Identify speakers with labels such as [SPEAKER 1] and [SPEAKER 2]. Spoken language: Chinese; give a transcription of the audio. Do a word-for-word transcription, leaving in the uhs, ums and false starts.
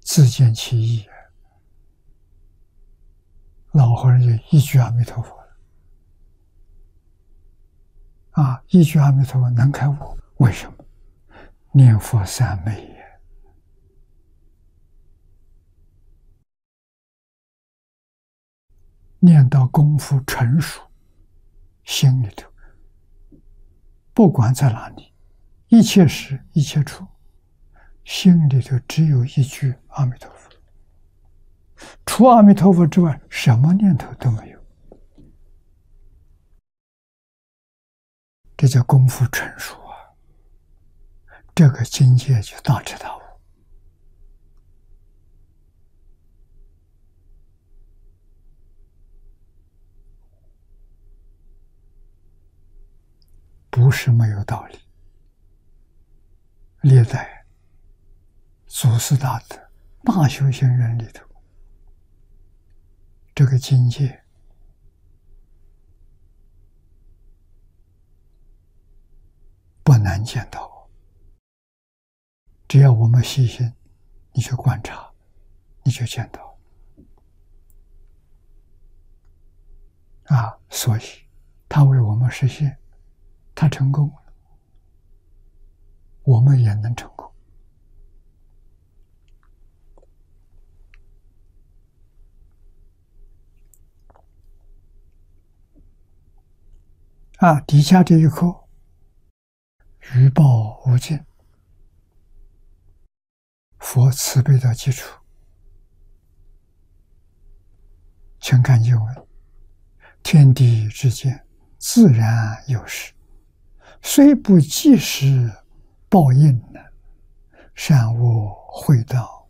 [SPEAKER 1] 自见其意，老和尚就一句阿弥陀佛了。啊，一句阿弥陀佛能开悟，为什么？念佛三昧也。念到功夫成熟，心里头不管在哪里，一切时一切处，心里头只有一句阿弥陀佛，除阿弥陀佛之外，什么念头都没有。这叫功夫成熟啊！这个境界就大彻大悟。不是没有道理。历代祖师大德、大修行人里头，这个境界不难见到。只要我们细心，你去观察，你就见到。啊，所以他为我们实现，他成功了，我们也能成功。啊，底下这一课，余报无尽，佛慈悲的基础。请看经文：天地之间，自然有时，虽不即时报应呢，善恶会到